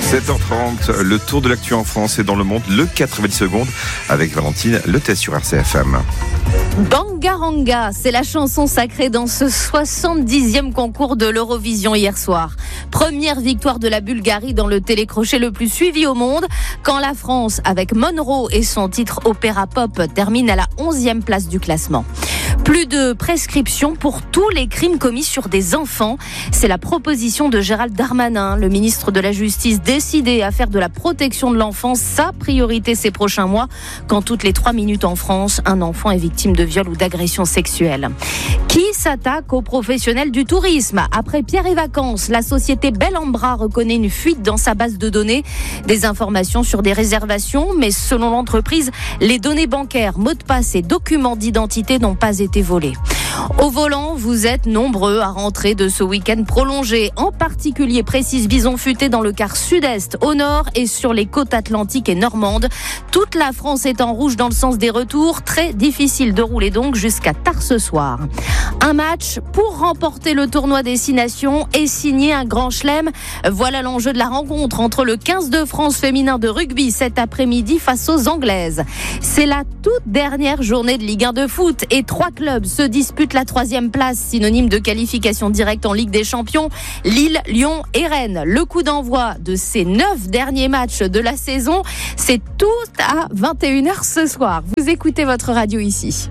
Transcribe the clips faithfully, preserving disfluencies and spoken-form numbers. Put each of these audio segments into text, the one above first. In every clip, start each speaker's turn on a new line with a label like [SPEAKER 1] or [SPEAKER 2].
[SPEAKER 1] sept heures trente, le tour de l'actu en France et dans le monde, le quatre-vingt-dix secondes avec Valentine, le test sur R C F M.
[SPEAKER 2] Bangaranga, c'est la chanson sacrée dans ce soixante-dixième concours de l'Eurovision hier soir. Première victoire de la Bulgarie dans le télécrochet le plus suivi au monde, quand la France, avec Monroe et son titre opéra pop, termine à la onzième place du classement. Plus de prescription pour tous les crimes commis sur des enfants. C'est la proposition de Gérald Darmanin, le ministre de la Justice, décidé à faire de la protection de l'enfance sa priorité ces prochains mois, quand toutes les trois minutes en France, un enfant est victime de viol ou d'agression sexuelle. Qui s'attaque aux professionnels du tourisme ? Après Pierre et Vacances, la société Bel en Bras reconnaît une fuite dans sa base de données. Des informations sur des réservations, mais selon l'entreprise, les données bancaires, mots de passe et documents d'identité n'ont pas été volés. Au volant, vous êtes nombreux à rentrer de ce week-end prolongé. En particulier, précise Bison Futé dans le quart sud-est, au nord et sur les côtes atlantiques et normandes. Toute la France est en rouge dans le sens des retours. Très difficile de rouler donc jusqu'à tard ce soir. Un match pour remporter le tournoi des Six Nations et signer un grand chelem. Voilà l'enjeu de la rencontre entre le quinze de France féminin de rugby cet après-midi face aux Anglaises. C'est la toute dernière journée de Ligue un de foot et trois clubs se disputent la troisième place, synonyme de qualification directe en Ligue des Champions. Lille, Lyon et Rennes. Le coup d'envoi de ces neuf derniers matchs de la saison, c'est tout à vingt et une heures ce soir. Vous écoutez votre radio ici.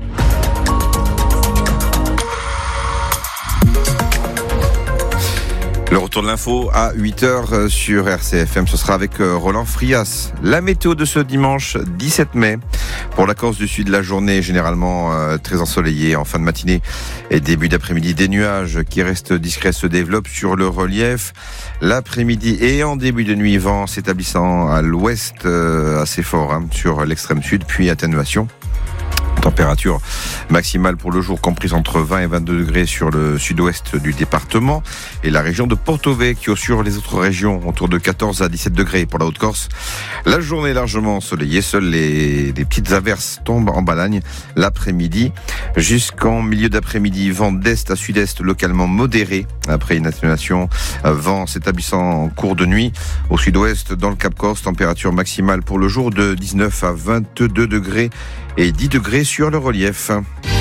[SPEAKER 1] Le retour de l'info à huit heures sur R C F M, ce sera avec Roland Frias. La météo de ce dimanche dix-sept mai. Pour la Corse du Sud, la journée est généralement euh, très ensoleillée. En fin de matinée et début d'après-midi, des nuages qui restent discrets se développent sur le relief. L'après-midi et en début de nuit, vent s'établissant à l'ouest euh, assez fort hein, sur l'extrême sud, puis atténuation. Température maximale pour le jour comprise entre vingt et vingt-deux degrés sur le sud-ouest du département et la région de Porto Vecchio. Sur les autres régions, autour de quatorze à dix-sept degrés pour la Haute-Corse. La journée est largement ensoleillée, seules les, les petites averses tombent en Balagne l'après-midi. Jusqu'en milieu d'après-midi, vent d'est à sud-est localement modéré. Après une atténuation, vent s'établissant en cours de nuit. Au sud-ouest, dans le Cap Corse, température maximale pour le jour de dix-neuf à vingt-deux degrés et dix degrés sur le relief.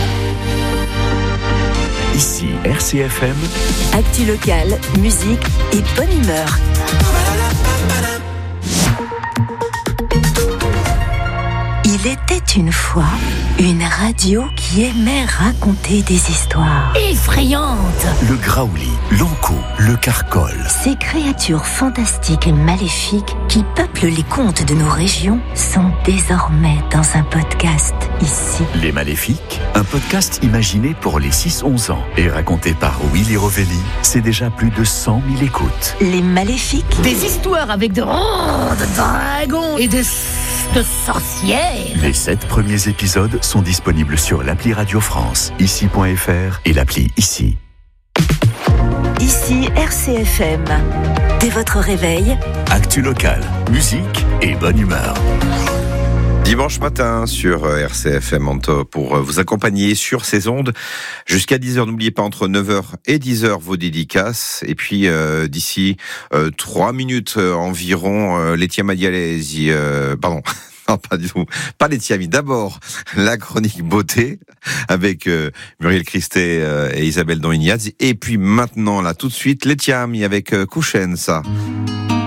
[SPEAKER 3] Ici R C F M.
[SPEAKER 4] Actu locale, musique et bonne humeur. Il était une fois une radio qui aimait raconter des histoires
[SPEAKER 2] effrayantes.
[SPEAKER 3] Le graouli, l'ankou, le carcol.
[SPEAKER 4] Ces créatures fantastiques et maléfiques qui peuplent les contes de nos régions sont désormais dans un podcast ici.
[SPEAKER 3] Les Maléfiques, un podcast imaginé pour les six onze ans et raconté par Willy Rovelli. C'est déjà plus de cent mille écoutes.
[SPEAKER 4] Les Maléfiques.
[SPEAKER 2] Des histoires avec de, oh, de dragons et de, de sorcières.
[SPEAKER 3] Les sept premiers épisodes sont disponibles sur l'appli Radio France, ici point f r et l'appli Ici.
[SPEAKER 4] Ici R C F M. Dès votre réveil,
[SPEAKER 3] actu locale, musique et bonne humeur.
[SPEAKER 1] Dimanche matin sur R C F M pour vous accompagner sur ces ondes jusqu'à dix heures. N'oubliez pas, entre neuf heures et dix heures, vos dédicaces. Et puis euh, d'ici euh, trois minutes euh, environ, euh, Laetitia Madialesi, euh, pardon. Non, pas du tout. Pas Laetitia, mais d'abord la chronique beauté avec euh, Muriel Christet euh, et Isabelle Don Ignaz. Et puis maintenant, là, tout de suite, Laetitia avec euh, Couchen, ça.